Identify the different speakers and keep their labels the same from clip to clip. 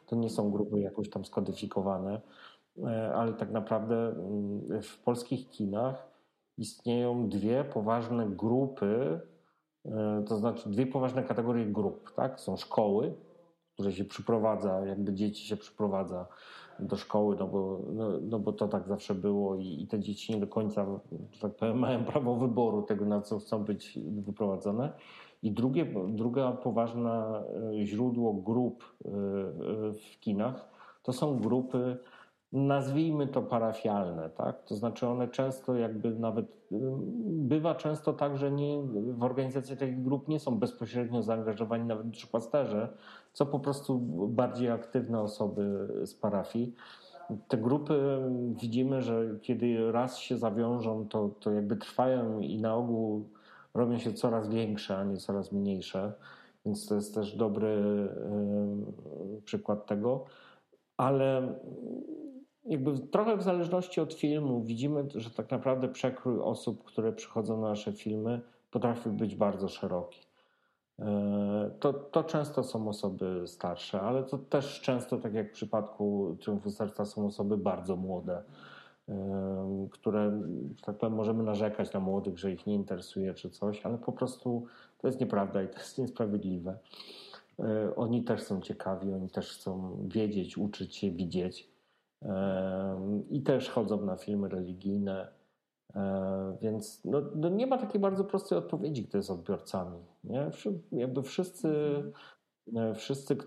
Speaker 1: To nie są grupy jakoś tam skodyfikowane, ale tak naprawdę w polskich kinach istnieją dwie poważne grupy, to znaczy dwie poważne kategorie grup, tak? Są szkoły, które się przyprowadza, jakby dzieci się przyprowadza do szkoły, no bo to tak zawsze było i te dzieci nie do końca, że tak powiem, mają prawo wyboru tego, na co chcą być wyprowadzone. I druga poważne źródło grup w kinach to są grupy, nazwijmy to parafialne, tak? To znaczy one często jakby nawet, bywa często tak, że w organizacji takich grup nie są bezpośrednio zaangażowani nawet duszpasterze, co po prostu bardziej aktywne osoby z parafii. Te grupy widzimy, że kiedy raz się zawiążą, to jakby trwają i na ogół robią się coraz większe, a nie coraz mniejsze, więc to jest też dobry przykład tego, ale jakby trochę w zależności od filmu widzimy, że tak naprawdę przekrój osób, które przychodzą na nasze filmy, potrafi być bardzo szeroki. To często są osoby starsze, ale to też często, tak jak w przypadku Triumfu Serca, są osoby bardzo młode, które, że tak powiem, możemy narzekać na młodych, że ich nie interesuje czy coś, ale po prostu to jest nieprawda i to jest niesprawiedliwe. Oni też są ciekawi, oni też chcą wiedzieć, uczyć się, widzieć. I też chodzą na filmy religijne, więc no nie ma takiej bardzo prostej odpowiedzi, kto jest odbiorcami. Nie? Jakby wszyscy,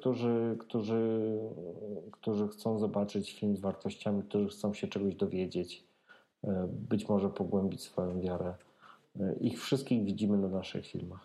Speaker 1: którzy chcą zobaczyć film z wartościami, którzy chcą się czegoś dowiedzieć, być może pogłębić swoją wiarę, ich wszystkich widzimy na naszych filmach.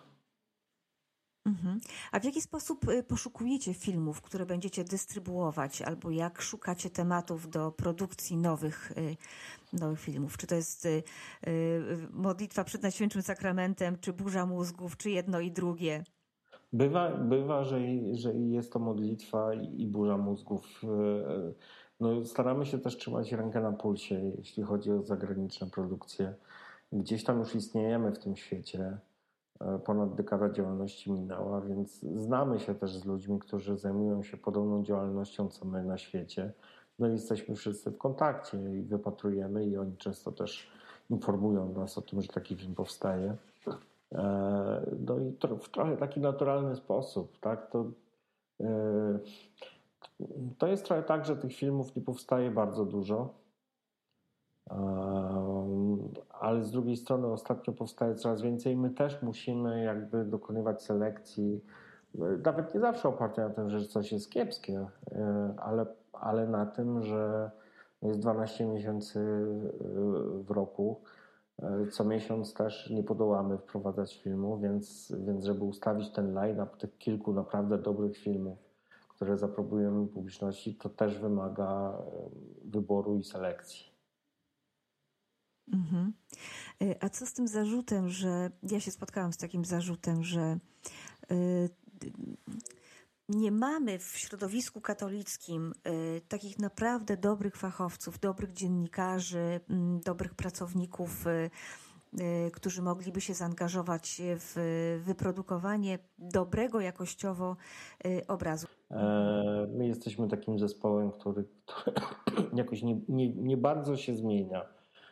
Speaker 2: A w jaki sposób poszukujecie filmów, które będziecie dystrybuować, albo jak szukacie tematów do produkcji nowych filmów? Czy to jest modlitwa przed Najświętszym Sakramentem, czy burza mózgów, czy jedno i drugie?
Speaker 1: Bywa, że jest to modlitwa i burza mózgów. No, staramy się też trzymać rękę na pulsie, jeśli chodzi o zagraniczne produkcje. Gdzieś tam już istniejemy w tym świecie. Ponad dekada działalności minęła, więc znamy się też z ludźmi, którzy zajmują się podobną działalnością co my na świecie. No i jesteśmy wszyscy w kontakcie i wypatrujemy i oni często też informują nas o tym, że taki film powstaje. No i w trochę taki naturalny sposób, tak? To jest trochę tak, że tych filmów nie powstaje bardzo dużo, ale z drugiej strony ostatnio powstaje coraz więcej i my też musimy jakby dokonywać selekcji, nawet nie zawsze opartej na tym, że coś jest kiepskie, ale na tym, że jest 12 miesięcy w roku. Co miesiąc też nie podołamy wprowadzać filmu, więc żeby ustawić ten line-up tych kilku naprawdę dobrych filmów, które zaprobujemy publiczności, to też wymaga wyboru i selekcji.
Speaker 2: Mhm. A co z tym zarzutem, że ja się spotkałam z takim zarzutem, że nie mamy w środowisku katolickim takich naprawdę dobrych fachowców, dobrych dziennikarzy, dobrych pracowników, którzy mogliby się zaangażować w wyprodukowanie dobrego jakościowo obrazu.
Speaker 1: My jesteśmy takim zespołem, który jakoś nie bardzo się zmienia.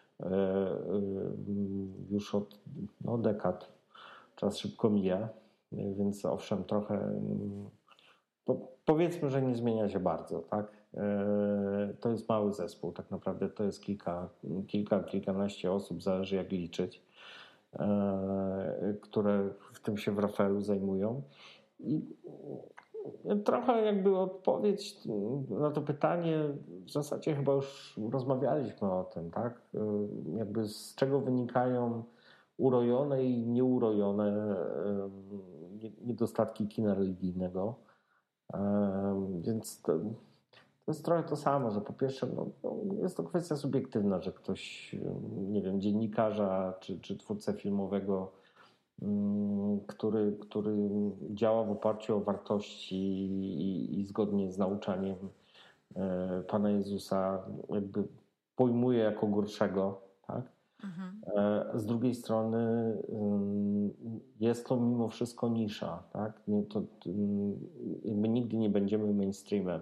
Speaker 1: Już od dekad. Czas szybko mija, więc owszem, trochę powiedzmy, że nie zmienia się bardzo, tak? To jest mały zespół, tak naprawdę to jest kilkanaście osób, zależy jak liczyć, które w tym się w Rafaelu zajmują. I trochę jakby odpowiedź na to pytanie, w zasadzie chyba już rozmawialiśmy o tym, tak? Jakby z czego wynikają urojone i nieurojone niedostatki kina religijnego. Więc to jest trochę to samo, że po pierwsze jest to kwestia subiektywna, że ktoś, nie wiem, dziennikarza czy twórcę filmowego, który działa w oparciu o wartości i zgodnie z nauczaniem Pana Jezusa jakby pojmuje jako gorszego, tak? Z drugiej strony jest to mimo wszystko nisza, tak? Jakby nigdy nie będziemy mainstreamem.